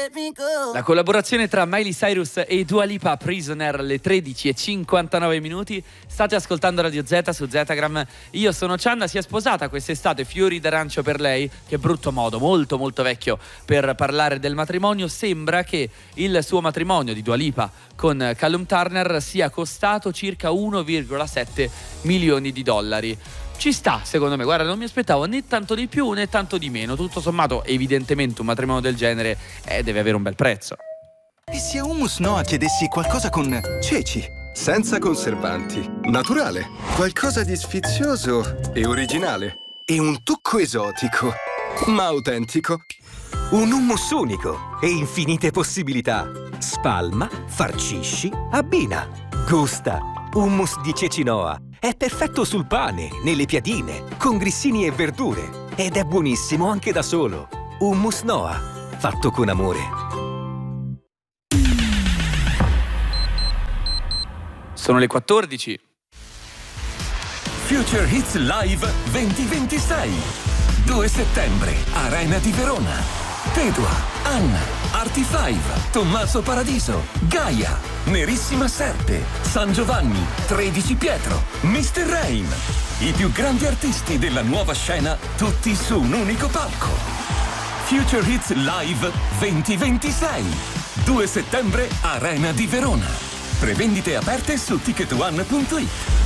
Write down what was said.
La collaborazione tra Miley Cyrus e Dua Lipa, Prisoner, alle 13:59. State ascoltando Radio Z su Zetagram. Io sono Cianda, si è sposata quest'estate, fiori d'arancio per lei. Che brutto modo, molto molto vecchio per parlare del matrimonio. Sembra che il suo matrimonio di Dua Lipa con Callum Turner sia costato circa 1,7 milioni di dollari. Ci sta, secondo me, guarda, non mi aspettavo né tanto di più né tanto di meno. Tutto sommato, evidentemente un matrimonio del genere deve avere un bel prezzo. E se a Hummus Noa chiedessi qualcosa con ceci? Senza conservanti, naturale, qualcosa di sfizioso e originale. E un tocco esotico, ma autentico. Un hummus unico e infinite possibilità. Spalma, farcisci, abbina. Gusta. Hummus di ceci Noa. È perfetto sul pane, nelle piadine, con grissini e verdure. Ed è buonissimo anche da solo. Hummus Noa. Fatto con amore. Sono le 14. Future Hits Live 2026. 2 settembre, Arena di Verona. Pedua, Anna, Artie5, Tommaso Paradiso, Gaia, Nerissima Serpe, San Giovanni, 13 Pietro, Mr. Rain. I più grandi artisti della nuova scena, tutti su un unico palco. Future Hits Live 2026. 2 settembre, Arena di Verona. Prevendite aperte su ticketone.it.